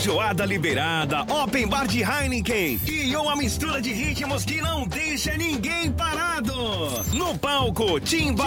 Feijoada liberada, open bar de Heineken e uma mistura de ritmos que não deixa ninguém parado. No palco, Timba